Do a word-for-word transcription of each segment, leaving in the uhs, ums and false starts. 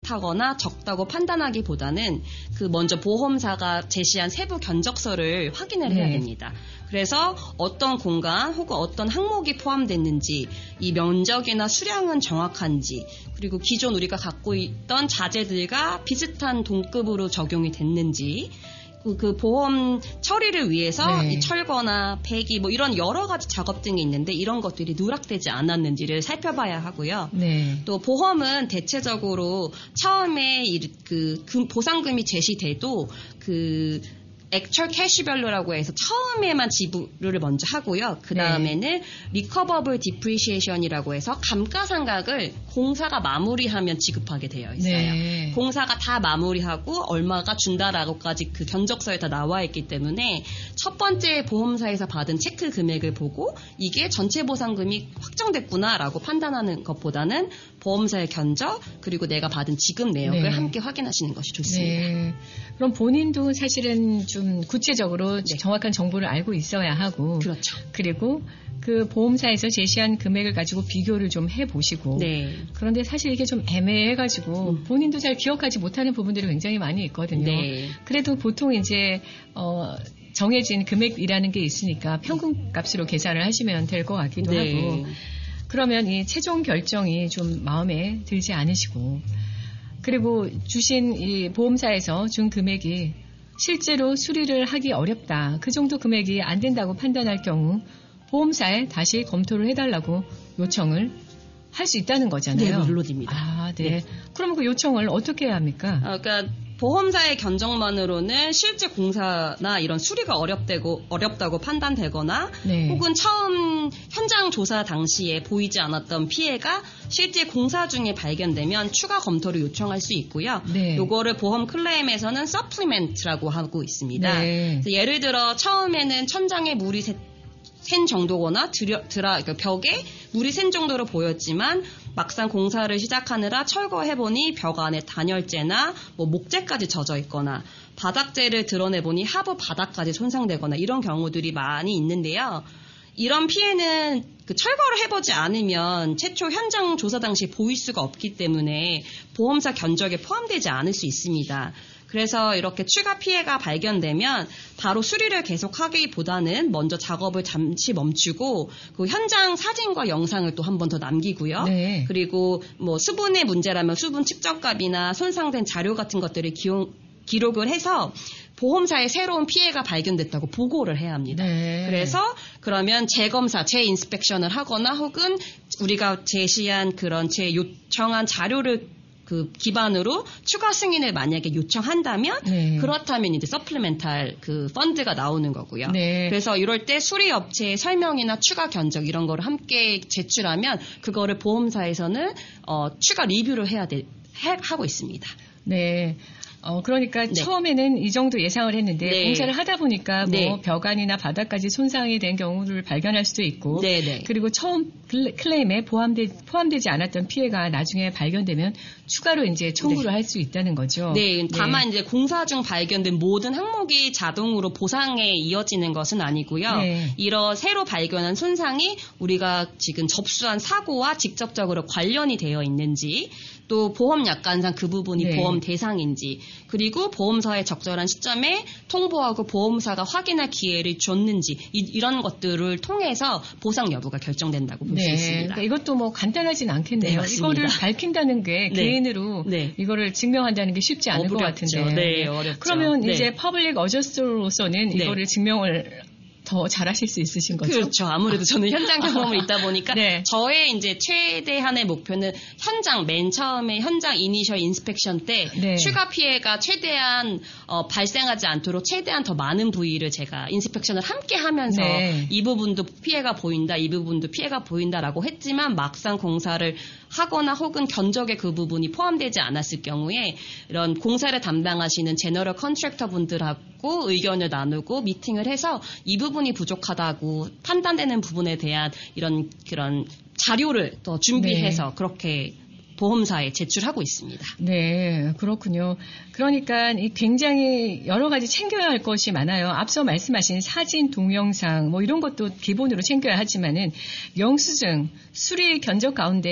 비슷하거나 적다고 판단하기보다는 그 먼저 보험사가 제시한 세부 견적서를 확인을 해야 네. 됩니다. 그래서 어떤 공간 혹은 어떤 항목이 포함됐는지, 이 면적이나 수량은 정확한지, 그리고 기존 우리가 갖고 있던 자재들과 비슷한 동급으로 적용이 됐는지, 그, 그 보험 처리를 위해서 네. 이 철거나 폐기 뭐 이런 여러 가지 작업 등이 있는데 이런 것들이 누락되지 않았는지를 살펴봐야 하고요. 네. 또 보험은 대체적으로 처음에 이, 그, 그 보상금이 제시돼도 그 액츄얼 캐시 밸류라고 해서 처음에만 지불을 먼저 하고요. 그 다음에는 네. 리커버블 디프리시에이션이라고 해서 감가상각을 공사가 마무리하면 지급하게 되어 있어요. 네. 공사가 다 마무리하고 얼마가 준다라고까지 그 견적서에 다 나와 있기 때문에 첫 번째 보험사에서 받은 체크 금액을 보고 이게 전체 보상금이 확정됐구나라고 판단하는 것보다는 보험사의 견적 그리고 내가 받은 지급 내역을 네. 함께 확인하시는 것이 좋습니다. 네. 그럼 본인도 사실은 좀 구체적으로 네. 정확한 정보를 알고 있어야 하고 그렇죠. 그리고 그 보험사에서 제시한 금액을 가지고 비교를 좀 해보시고 네. 그런데 사실 이게 좀 애매해가지고 음. 본인도 잘 기억하지 못하는 부분들이 굉장히 많이 있거든요. 네. 그래도 보통 이제 어, 정해진 금액이라는 게 있으니까 평균값으로 계산을 하시면 될 것 같기도 네. 하고 그러면 이 최종 결정이 좀 마음에 들지 않으시고 그리고 주신 이 보험사에서 준 금액이 실제로 수리를 하기 어렵다. 그 정도 금액이 안 된다고 판단할 경우 보험사에 다시 검토를 해달라고 요청을 할 수 있다는 거잖아요. 네, 물론입니다. 아, 네. 네. 그럼 그 요청을 어떻게 해야 합니까? 어, 그러니까 보험사의 견적만으로는 실제 공사나 이런 수리가 어렵다고, 어렵다고 판단되거나 네. 혹은 처음 현장 조사 당시에 보이지 않았던 피해가 실제 공사 중에 발견되면 추가 검토를 요청할 수 있고요. 네. 요거를 보험 클레임에서는 서플리멘트라고 하고 있습니다. 네. 그래서 예를 들어 처음에는 천장에 물이 새, 샌 정도거나 드려, 드라, 그러니까 벽에 물이 샌 정도로 보였지만 막상 공사를 시작하느라 철거해보니 벽 안에 단열재나 뭐 목재까지 젖어 있거나 바닥재를 드러내보니 하부 바닥까지 손상되거나 이런 경우들이 많이 있는데요. 이런 피해는 그 철거를 해보지 않으면 최초 현장 조사 당시 보일 수가 없기 때문에 보험사 견적에 포함되지 않을 수 있습니다. 그래서 이렇게 추가 피해가 발견되면 바로 수리를 계속하기보다는 먼저 작업을 잠시 멈추고 그 현장 사진과 영상을 또 한 번 더 남기고요. 네. 그리고 뭐 수분의 문제라면 수분 측정값이나 손상된 자료 같은 것들을 기용, 기록을 해서 보험사에 새로운 피해가 발견됐다고 보고를 해야 합니다. 네. 그래서 그러면 재검사, 재인스펙션을 하거나 혹은 우리가 제시한 그런 재요청한 자료를 그 기반으로 추가 승인을 만약에 요청한다면 네. 그렇다면 이제 서플리멘탈 그 펀드가 나오는 거고요. 네. 그래서 이럴 때 수리 업체의 설명이나 추가 견적 이런 거를 함께 제출하면 그거를 보험사에서는 어, 추가 리뷰를 해야 돼 해, 하고 있습니다. 네. 어, 그러니까 네. 처음에는 이 정도 예상을 했는데 네. 공사를 하다 보니까 뭐 네. 벽안이나 바닥까지 손상이 된 경우를 발견할 수도 있고 네, 네. 그리고 처음 클레임에 포함되, 포함되지 않았던 피해가 나중에 발견되면 추가로 이제 청구를 네. 할 수 있다는 거죠. 네, 다만 네. 이제 공사 중 발견된 모든 항목이 자동으로 보상에 이어지는 것은 아니고요. 네. 이런 새로 발견한 손상이 우리가 지금 접수한 사고와 직접적으로 관련이 되어 있는지 또 보험 약관상 그 부분이 네. 보험 대상인지 그리고 보험사의 적절한 시점에 통보하고 보험사가 확인할 기회를 줬는지 이, 이런 것들을 통해서 보상 여부가 결정된다고 볼 수 네. 있습니다. 그러니까 이것도 뭐 간단하진 않겠네요. 네, 맞습니다. 이거를 밝힌다는 게 네. 개인으로 네. 이거를 증명한다는 게 쉽지 않을 것 어렵죠. 같은데. 네, 어렵죠. 그러면 네. 이제 퍼블릭 어저스로서는 네. 이거를 증명을 더 잘하실 수 있으신 거죠? 그렇죠. 아무래도 저는 현장 경험이 있다 보니까 네. 저의 이제 최대한의 목표는 현장 맨 처음에 현장 이니셜 인스펙션 때 네. 추가 피해가 최대한 어, 발생하지 않도록 최대한 더 많은 부위를 제가 인스펙션을 함께 하면서 네. 이 부분도 피해가 보인다, 이 부분도 피해가 보인다라고 했지만 막상 공사를 하거나 혹은 견적에 그 부분이 포함되지 않았을 경우에 이런 공사를 담당하시는 제너럴 컨트랙터 분들하고 의견을 나누고 미팅을 해서 이 부분이 부족하다고 판단되는 부분에 대한 이런 그런 자료를 더 준비해서 네. 그렇게 보험사에 제출하고 있습니다. 네, 그렇군요. 그러니까 이 굉장히 여러 가지 챙겨야 할 것이 많아요. 앞서 말씀하신 사진, 동영상 뭐 이런 것도 기본으로 챙겨야 하지만은 영수증, 수리 견적 가운데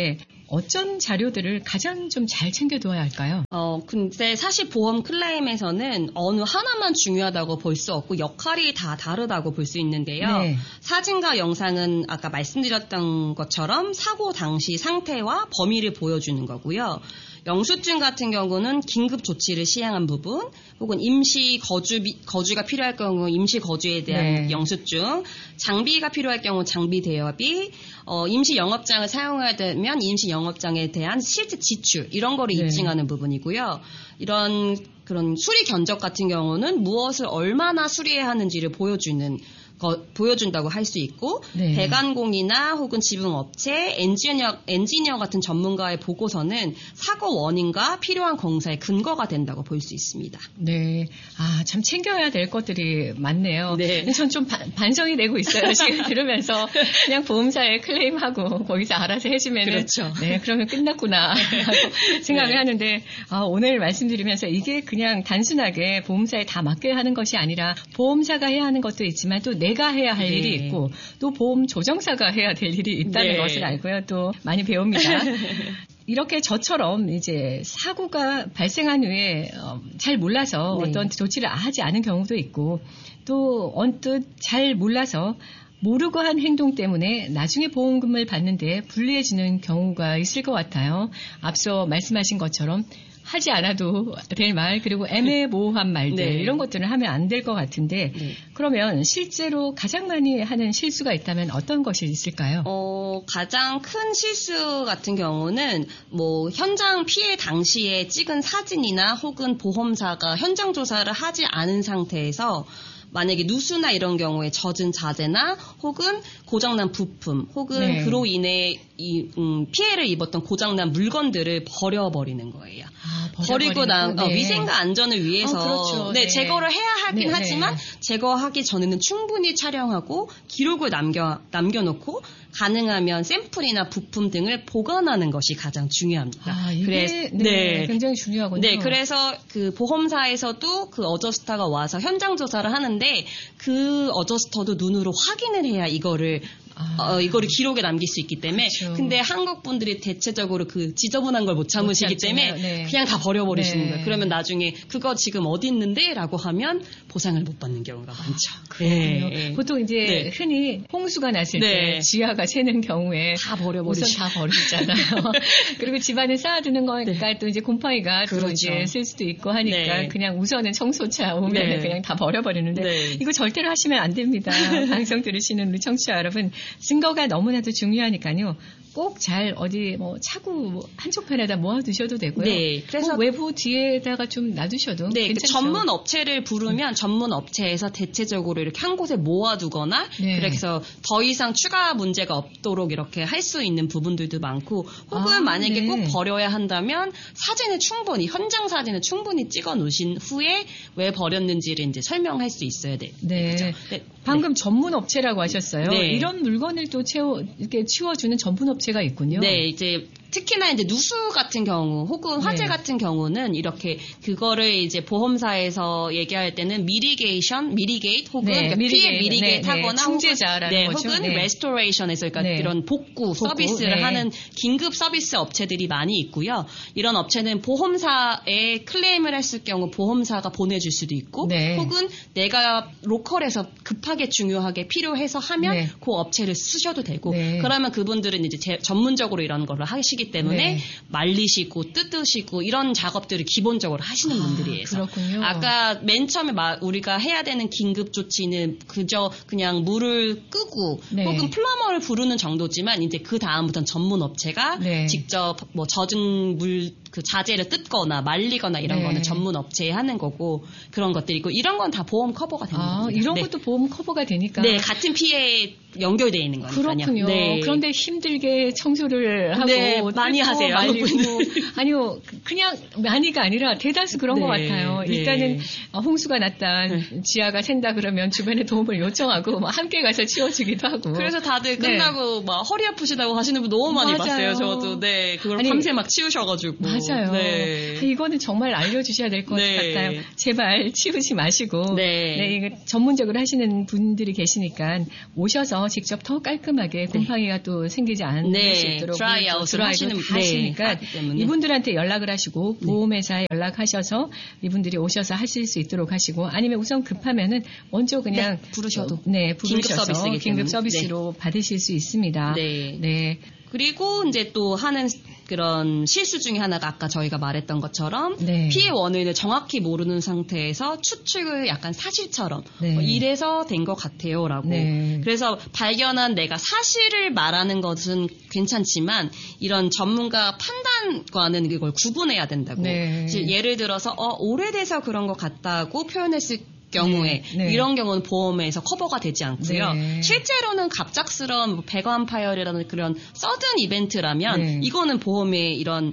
어쩐 자료들을 가장 좀 잘 챙겨둬야 할까요? 어, 근데 사실 보험 클레임에서는 어느 하나만 중요하다고 볼 수 없고 역할이 다 다르다고 볼 수 있는데요. 네. 사진과 영상은 아까 말씀드렸던 것처럼 사고 당시 상태와 범위를 보여주는 거고요. 영수증 같은 경우는 긴급 조치를 시행한 부분, 혹은 임시 거주, 거주가 필요할 경우 임시 거주에 대한 네. 영수증, 장비가 필요할 경우 장비 대여비, 어, 임시 영업장을 사용해야 되면 임시 영업장에 대한 실제 지출, 이런 거를 네. 입증하는 부분이고요. 이런 그런 수리 견적 같은 경우는 무엇을 얼마나 수리해야 하는지를 보여주는 거, 보여준다고 할 수 있고, 네. 배관공이나 혹은 지붕업체, 엔지니어, 엔지니어 같은 전문가의 보고서는 사고 원인과 필요한 공사의 근거가 된다고 볼 수 있습니다. 네. 아, 참 챙겨야 될 것들이 많네요. 네. 전 좀 반성이 되고 있어요. 지금 들으면서 그냥 보험사에 클레임하고 거기서 알아서 해주면은. 그렇죠. 네, 그러면 끝났구나. 생각을 네. 하는데, 아, 오늘 말씀드리면서 이게 그냥 단순하게 보험사에 다 맡겨야 하는 것이 아니라 보험사가 해야 하는 것도 있지만 또 내가 해야 할 네. 일이 있고 또 보험 조정사가 해야 될 일이 있다는 네. 것을 알고요. 또 많이 배웁니다. 이렇게 저처럼 이제 사고가 발생한 후에 어, 잘 몰라서 네. 어떤 조치를 하지 않은 경우도 있고 또 언뜻 잘 몰라서 모르고 한 행동 때문에 나중에 보험금을 받는데 불리해지는 경우가 있을 것 같아요. 앞서 말씀하신 것처럼 하지 않아도 될 말, 그리고 애매모호한 말들, 네. 이런 것들을 하면 안 될 것 같은데, 네. 그러면 실제로 가장 많이 하는 실수가 있다면 어떤 것이 있을까요? 어, 가장 큰 실수 같은 경우는 뭐 현장 피해 당시에 찍은 사진이나 혹은 보험사가 현장 조사를 하지 않은 상태에서 만약에 누수나 이런 경우에 젖은 자재나 혹은 고장난 부품 혹은 네. 그로 인해 이, 음, 피해를 입었던 고장난 물건들을 버려버리는 거예요. 아, 버리고 나 네. 어, 위생과 안전을 위해서 어, 그렇죠. 네, 네. 제거를 해야 하긴 네, 하지만 네. 제거하기 전에는 충분히 촬영하고 기록을 남겨 남겨놓고 가능하면 샘플이나 부품 등을 보관하는 것이 가장 중요합니다. 아, 이게 그래서, 네, 네. 굉장히 중요하군요. 네, 그래서 그 보험사에서도 그 어저스터가 와서 현장 조사를 하는데 그 어저스터도 눈으로 확인을 해야 이거를 아. 어, 이거를 기록에 남길 수 있기 때문에 그렇죠. 근데 한국 분들이 대체적으로 그 지저분한 걸 못 참으시기 못 참잖아요. 때문에 네. 그냥 다 버려버리시는 네. 거예요. 그러면 나중에 그거 지금 어디 있는데? 라고 하면 보상을 못 받는 경우가 많죠. 그렇군요. 네. 보통 이제 네. 흔히 홍수가 났을 네. 때 지하가 새는 경우에 다 버려버리죠. 우선 다 버리잖아요. 그리고 집안에 쌓아두는 거니까 네. 또 이제 곰팡이가 또 그렇죠. 이제 쓸 수도 있고 하니까 네. 그냥 우선은 청소차 오면 네. 그냥 다 버려버리는데 네. 이거 절대로 하시면 안 됩니다. 방송 들으시는 우리 청취자 여러분, 증거가 너무나도 중요하니까요. 꼭 잘 어디 뭐 차고 한쪽 편에다 모아두셔도 되고요. 네, 그래서 뭐 외부 뒤에다가 좀 놔두셔도 네, 그 괜찮죠. 전문 업체를 부르면 전문 업체에서 대체적으로 이렇게 한 곳에 모아두거나 네. 그래서 더 이상 추가 문제가 없도록 이렇게 할 수 있는 부분들도 많고 혹은 아, 만약에 네. 꼭 버려야 한다면 사진을 충분히 현장 사진을 충분히 찍어 놓으신 후에 왜 버렸는지를 이제 설명할 수 있어야 돼. 네. 그죠? 네. 방금 전문 업체라고 하셨어요. 네. 이런 물건을 또 채워 이렇게 치워주는 전문 업체가 있군요. 네, 이제 특히나 이제 누수 같은 경우 혹은 화재 네. 같은 경우는 이렇게 그거를 이제 보험사에서 얘기할 때는 미리게이션, 미리게이트 혹은 네, 그러니까 피해 미리게이트. 미리게이트 네, 네. 하거나 중재자라는 혹은, 네, 거죠. 혹은 네. 레스토레이션에서 그러니까 네. 이런 복구, 복구, 서비스를 네. 하는 긴급 서비스 업체들이 많이 있고요. 이런 업체는 보험사에 클레임을 했을 경우 보험사가 보내줄 수도 있고 네. 혹은 내가 로컬에서 급하게 중요하게 필요해서 하면 네. 그 업체를 쓰셔도 되고 네. 그러면 그분들은 이제 제- 전문적으로 이런 거를 하시기 때문에 네. 말리시고 뜯으시고 이런 작업들을 기본적으로 하시는 아, 분들이에요. 그렇군요. 아까 맨 처음에 마- 우리가 해야 되는 긴급 조치는 그저 그냥 물을 끄고 네. 혹은 플러머를 부르는 정도지만 이제 그 다음부터는 전문 업체가 네. 직접 뭐 젖은 물 그 자재를 뜯거나 말리거나 이런 네. 거는 전문 업체에 하는 거고 그런 것들이고 이런 건 다 보험 커버가 되는 아, 겁니다. 이런 네. 것도 보험 커버가 되니까. 네, 같은 피해에 연결되어 있는 거니까요. 그렇군요. 네. 그런데 힘들게 청소를 하고 네, 많이 뜯고 하세요, 말리고 한국분들. 아니요, 그냥 많이가 아니라 대다수 그런 네, 것 같아요. 네. 일단은 어, 홍수가 났다, 네. 지하가 샌다 그러면 주변에 도움을 요청하고 뭐 함께 가서 치워주기도 하고. 그래서 다들 네. 끝나고 막 허리 아프시다고 하시는 분 너무 많이 맞아요. 봤어요. 저도 네 그걸 아니, 밤새 막 치우셔가지고. 맞아요. 맞아요. 네. 아, 이거는 정말 알려주셔야 될 것 네. 같아요. 제발 치우지 마시고 네. 네, 이거 전문적으로 하시는 분들이 계시니까 오셔서 직접 더 깔끔하게 곰팡이가 또 생기지 않을 네. 수 있도록 드라이아웃을 하시는 다 하시니까 하기 때문에. 이분들한테 연락을 하시고 보험회사에 연락하셔서 이분들이 오셔서 하실 수 있도록 하시고 아니면 우선 급하면은 먼저 그냥 네, 부르셔도. 네, 긴급 부르셔서 서비스이기 긴급 때문에. 서비스로 받으실 수 있습니다. 네. 네. 그리고 이제 또 하는 그런 실수 중에 하나가 아까 저희가 말했던 것처럼 네. 피해 원인을 정확히 모르는 상태에서 추측을 약간 사실처럼 네. 어, 이래서 된 것 같아요라고. 네. 그래서 발견한 내가 사실을 말하는 것은 괜찮지만 이런 전문가 판단과는 이걸 구분해야 된다고. 네. 예를 들어서 어, 오래돼서 그런 것 같다고 표현했을 경우에 네, 네. 이런 경우는 보험에서 커버가 되지 않고요. 네. 실제로는 갑작스러운 뭐 배관 파열이라는 그런 서든 이벤트라면 네. 이거는 보험의 이런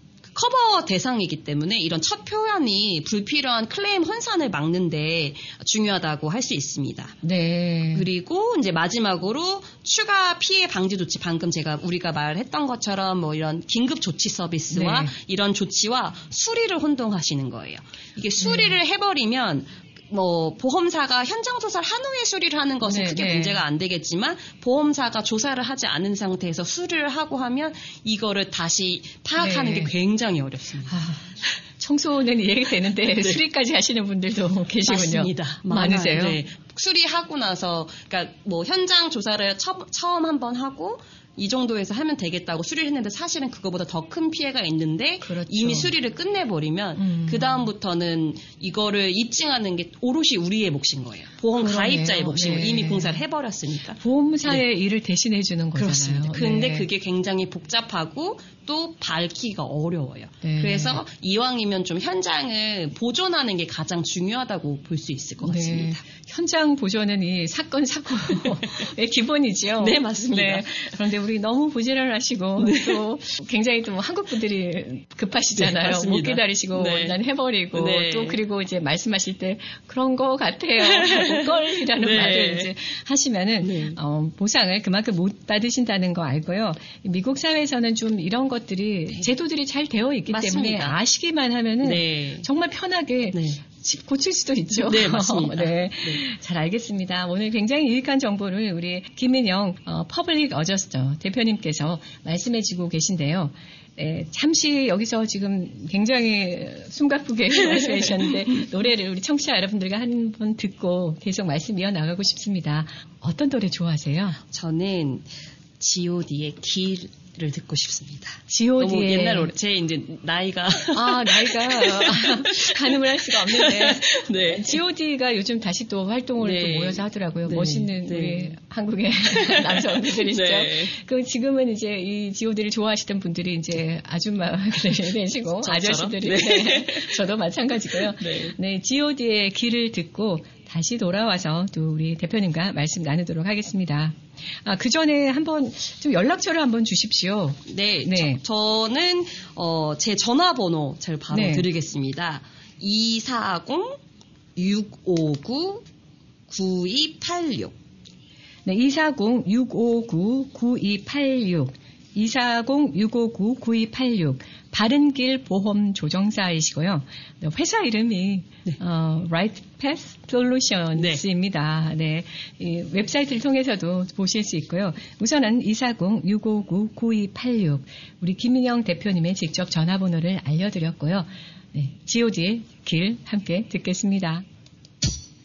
커버 대상이기 때문에 이런 첫 표현이 불필요한 클레임 혼선을 막는데 중요하다고 할 수 있습니다. 네. 그리고 이제 마지막으로 추가 피해 방지 조치, 방금 제가 우리가 말했던 것처럼 뭐 이런 긴급 조치 서비스와 네. 이런 조치와 수리를 혼동하시는 거예요. 이게 수리를 네. 해버리면 뭐 보험사가 현장 조사를 한 후에 수리를 하는 것은 네, 크게 네. 문제가 안 되겠지만 보험사가 조사를 하지 않은 상태에서 수리를 하고 하면 이거를 다시 파악하는 네. 게 굉장히 어렵습니다. 아, 청소는 이해가 되는데 수리까지 하시는 분들도 계시군요. 맞습니다. 많으세요? 많아요. 네. 수리하고 나서 그러니까 뭐 현장 조사를 처, 처음 한번 하고 이 정도에서 하면 되겠다고 수리를 했는데 사실은 그거보다 더 큰 피해가 있는데 그렇죠. 이미 수리를 끝내버리면 음. 그 다음부터는 이거를 입증하는 게 오롯이 우리의 몫인 거예요. 보험 그러네요. 가입자의 몫이고 네. 이미 공사를 해버렸으니까. 보험사의 일을 대신해 주는 거잖아요. 그렇습니다. 근데 네. 그게 굉장히 복잡하고 또 밝기가 어려워요. 네. 그래서 이왕이면 좀 현장을 보존하는 게 가장 중요하다고 볼 수 있을 것 네. 같습니다. 현장 보존은 이 사건 사고의 기본이죠. 네, 맞습니다. 네. 그런데 우리 너무 부지런하시고 네. 또 굉장히 또 한국 분들이 급하시잖아요. 네, 맞습니다. 못 기다리시고 네. 난 해버리고 네. 또 그리고 이제 말씀하실 때 그런 거 같아요. 하고 껄이라는 네. 말을 이제 하시면은 네. 어, 보상을 그만큼 못 받으신다는 거 알고요. 미국 사회에서는 좀 이런 것들이 제도들이 잘 되어 있기 맞습니다. 때문에 아시기만 하면은 네. 정말 편하게 네. 고칠 수도 있죠. 네, 맞습니다. 네. 네. 잘 알겠습니다. 오늘 굉장히 유익한 정보를 우리 김민영 어, 퍼블릭 어저스터 대표님께서 말씀해주고 계신데요. 네, 잠시 여기서 지금 굉장히 숨가쁘게 말씀해 주셨는데 노래를 우리 청취자 여러분들과 한 번 듣고 계속 말씀 이어나가고 싶습니다. 어떤 노래 좋아하세요? 저는 지 오 디의 길을 듣고 싶습니다. 지 오 디의 너무 옛날 노래. 제 이제 나이가 아 나이가 가늠을 할 수가 없는데 네. 지 오 디가 요즘 다시 또 활동을 네. 또 모여서 하더라고요. 네. 멋있는 네. 우리 한국의 남성분들이시죠. 네. 그 지금은 이제 이 지 오 디를 좋아하시던 분들이 이제 아줌마들이 되시고 저처럼? 아저씨들이 네. 네. 저도 마찬가지고요. 네. 네, 지 오 디의 길을 듣고 다시 돌아와서 또 우리 대표님과 말씀 나누도록 하겠습니다. 아, 그 전에 한번 좀 연락처를 한번 주십시오. 네, 네. 저, 는 어, 제 전화번호 제가 바로 네. 드리겠습니다. 이사공 육오구 구이팔육. 네, 이사공 육오구 구이팔육 이사공 육오구 구이팔육 바른길 보험 조정사이시고요. 회사 이름이 네. 어, Right Path Solutions입니다. 네. 이 웹사이트를 통해서도 보실 수 있고요. 우선은 이사공 육오구 구이팔육 우리 김민영 대표님의 직접 전화번호를 알려드렸고요. 네, 지 오 디의 길 함께 듣겠습니다.